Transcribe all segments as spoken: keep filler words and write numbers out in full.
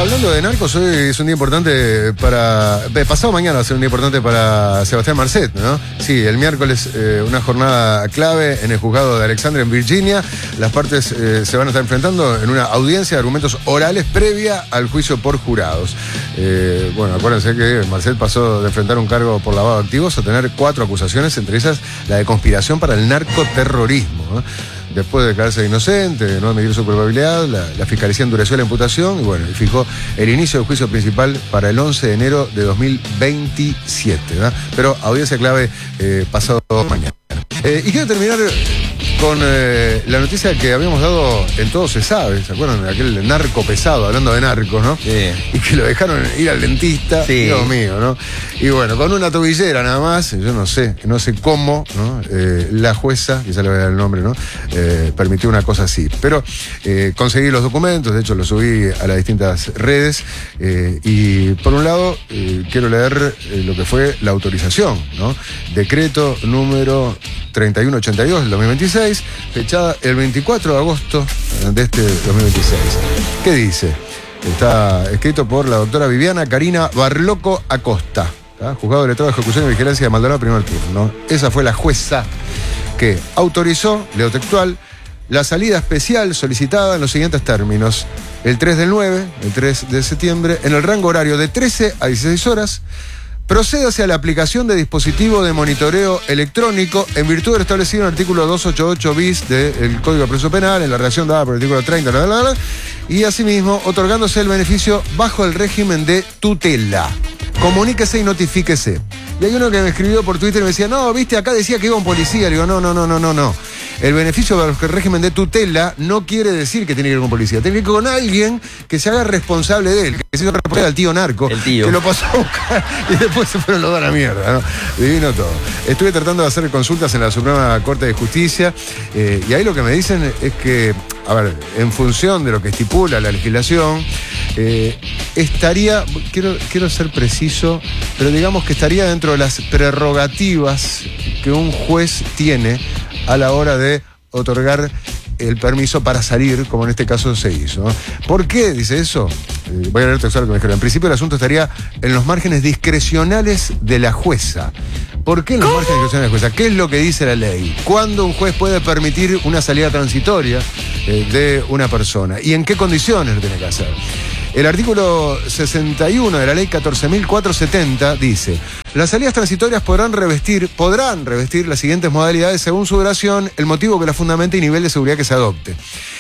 hablando de narcos, hoy es un día importante para... Eh, pasado mañana va a ser un día importante para Sebastián Marcet, ¿no? Sí, el miércoles eh, una jornada clave en el juzgado de Alexandria en Virginia. Las partes eh, se van a estar enfrentando en una audiencia de argumentos orales previa al juicio por jurados. Eh, bueno, acuérdense que Marcet pasó de enfrentar un cargo por lavado de activos a tener cuatro acusaciones, entre ellas la de conspiración para el narcoterrorismo, ¿no? Después de declararse inocente, de no admitir su culpabilidad, la, la Fiscalía endureció la imputación y bueno, y fijó el inicio del juicio principal para el once de enero de dos mil veintisiete, ¿verdad? Pero audiencia clave eh, pasado mañana. Eh, y quiero terminar con eh, la noticia que habíamos dado en Todo Se Sabe, ¿se acuerdan? De aquel narco pesado, hablando de narcos, ¿no? Sí. Y que lo dejaron ir al dentista, sí. Dios mío, ¿no? Y bueno, con una tobillera nada más, yo no sé, no sé cómo, ¿no? Eh, la jueza, quizá le voy a dar el nombre, ¿no? Eh, permitió una cosa así. Pero eh, conseguí los documentos, de hecho los subí a las distintas redes, eh, y por un lado eh, quiero leer eh, lo que fue la autorización, ¿no? Decreto número treinta y uno ochenta y dos del dos mil veintiséis, fechada el veinticuatro de agosto de este dos mil veintiséis. ¿Qué dice? Está escrito por la doctora Viviana Karina Barloco Acosta, ¿tá? Juzgado de Letrado de Ejecución y Vigilancia de Maldonado, primer turno. Esa fue la jueza que autorizó, leo textual, la salida especial solicitada en los siguientes términos. El tres del nueve, el tres de septiembre, en el rango horario de trece a dieciséis horas, procédase a la aplicación de dispositivo de monitoreo electrónico en virtud de lo establecido en el artículo doscientos ochenta y ocho bis del Código de Proceso Penal, en la redacción dada por el artículo treinta, bla, bla, bla, y asimismo otorgándose el beneficio bajo el régimen de tutela. Comuníquese y notifíquese. Y hay uno que me escribió por Twitter y me decía, no, viste, acá decía que iba un policía. Le digo, no, no, no, no, no, no. El beneficio bajo el régimen de tutela no quiere decir que tiene que ir con policía. Tiene que ir con alguien que se haga responsable de él, que se haga responsable al tío narco, el tío. que lo pasó a buscar y después se fueron los dos a la mierda, ¿no? Divino todo. Estuve tratando de hacer consultas en la Suprema Corte de Justicia, eh, y ahí lo que me dicen es que, a ver, en función de lo que estipula la legislación, eh, estaría, quiero, quiero ser preciso, pero digamos que estaría dentro de las prerrogativas que un juez tiene a la hora de otorgar el permiso para salir, como en este caso se hizo, ¿no? ¿Por qué dice eso? Eh, voy a leer textual lo que me dijeron. En principio el asunto estaría en los márgenes discrecionales de la jueza. ¿Por qué en los ¿Cómo? márgenes discrecionales de la jueza? ¿Qué es lo que dice la ley? ¿Cuándo un juez puede permitir una salida transitoria eh, de una persona? ¿Y en qué condiciones lo tiene que hacer? El artículo sesenta y uno de la ley catorce mil cuatrocientos setenta dice: las salidas transitorias podrán revestir, podrán revestir las siguientes modalidades según su duración, el motivo que la fundamente y nivel de seguridad que se adopte.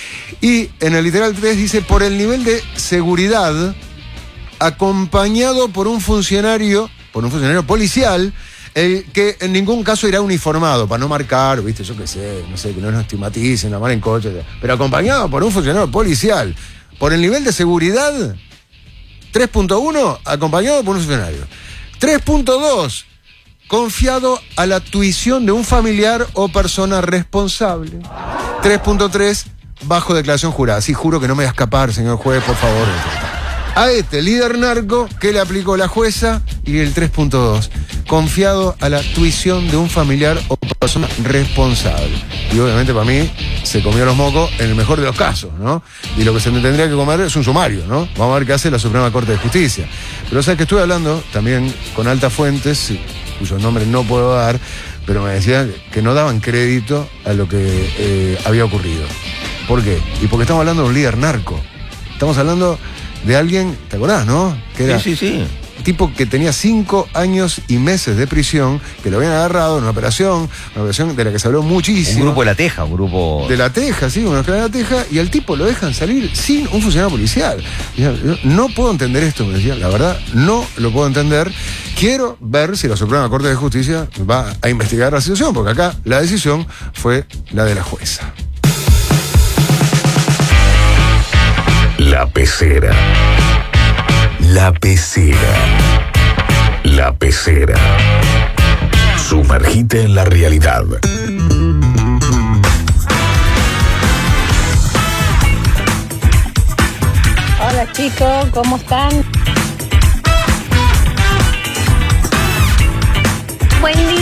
Y en el literal tres dice, por el nivel de seguridad acompañado por un funcionario, por un funcionario policial, el que en ningún caso irá uniformado, para no marcar, viste, yo qué sé, no sé, que no nos estigmaticen, la mala en coche, pero acompañado por un funcionario policial. Por el nivel de seguridad, tres punto uno, acompañado por un funcionario. tres punto dos, confiado a la tuición de un familiar o persona responsable. tres punto tres, bajo declaración jurada. Sí, juro que no me voy a escapar, señor juez, por favor. A este líder narco que le aplicó la jueza, y el tres punto dos, confiado a la tuición de un familiar o persona responsable. Y obviamente para mí se comió los mocos en el mejor de los casos, ¿no? Y lo que se me tendría que comer es un sumario, ¿no? Vamos a ver qué hace la Suprema Corte de Justicia. Pero sabes que estuve hablando también con altas fuentes, cuyos nombres no puedo dar, pero me decían que no daban crédito a lo que eh, había ocurrido. ¿Por qué? Y porque estamos hablando de un líder narco. Estamos hablando de alguien, ¿te acordás, no? Que era sí, sí, sí. tipo que tenía cinco años y meses de prisión, que lo habían agarrado en una operación, una operación de la que se habló muchísimo. Un grupo de La Teja, un grupo... De La Teja, sí, una de La Teja, y al tipo lo dejan salir sin un funcionario policial. Y yo, no puedo entender esto, me decía, la verdad, no lo puedo entender. Quiero ver si la Suprema Corte de Justicia va a investigar la situación, porque acá la decisión fue la de la jueza. La Pecera. La Pecera. La Pecera. Sumergite en la realidad. Hola chicos, ¿cómo están? Buen día.